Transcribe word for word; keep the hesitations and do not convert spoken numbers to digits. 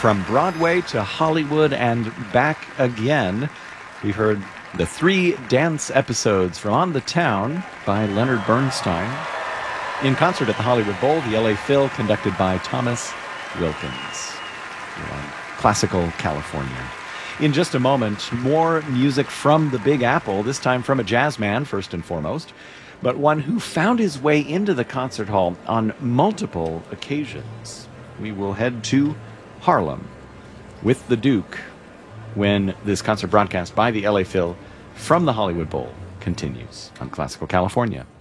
From Broadway to Hollywood and back again, we heard the three dance episodes from On the Town by Leonard Bernstein, in concert at the Hollywood Bowl, the L A Phil, conducted by Thomas Wilkins. You're on Classical California. In just a moment, more music from the Big Apple, this time from a jazz man, first and foremost, but one who found his way into the concert hall on multiple occasions. We will head to Harlem with the Duke when this concert broadcast by the L A Phil from the Hollywood Bowl continues on Classical California.